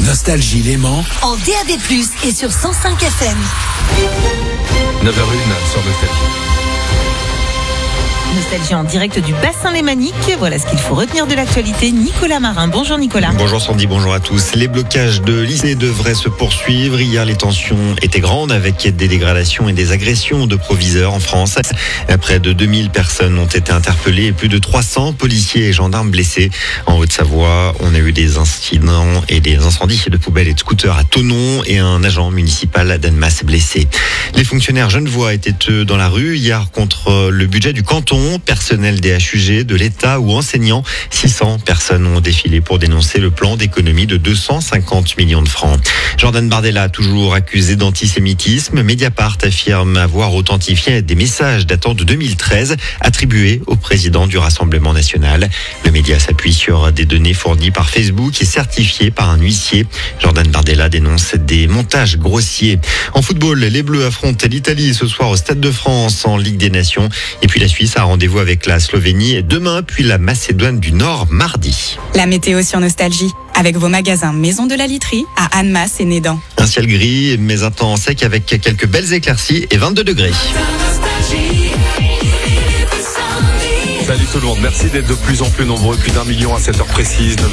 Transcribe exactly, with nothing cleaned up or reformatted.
Nostalgie Léman en D A B plus, et sur cent cinq F M. neuf heures un sur Nostalgie. Nostalgie en direct du bassin lémanique. Voilà ce qu'il faut retenir de l'actualité. Nicolas Marin. Bonjour Nicolas. Bonjour Sandy, bonjour à tous. Les blocages de lycées devraient se poursuivre. Hier, les tensions étaient grandes avec des dégradations et des agressions de proviseurs en France. Près de deux mille personnes ont été interpellées et plus de trois cents policiers et gendarmes blessés. En Haute-Savoie, on a eu des incidents et des incendies de poubelles et de scooters à Thonon et un agent municipal d'Annemasse blessé. Les fonctionnaires genevois étaient eux dans la rue hier contre le budget du canton. Personnel des H U G, de l'État ou enseignants, six cents personnes ont défilé pour dénoncer le plan d'économie de deux cent cinquante millions de francs. Jordan Bardella, toujours accusé d'antisémitisme. Mediapart affirme avoir authentifié des messages datant de deux mille treize attribués au président du Rassemblement national. Le média s'appuie sur des données fournies par Facebook et certifiées par un huissier. Jordan Bardella dénonce des montages grossiers. En football, les Bleus affrontent l'Italie ce soir au Stade de France en Ligue des Nations. Et puis la Suisse a rendez-vous avec la Slovénie demain, puis la Macédoine du Nord mardi. La météo sur Nostalgie, avec vos magasins Maison de la Literie à Annemasse et Nédan. Un ciel gris, mais un temps sec avec quelques belles éclaircies et vingt-deux degrés. Salut tout le monde, merci d'être de plus en plus nombreux, plus d'un million à cette heure précise. neuf heures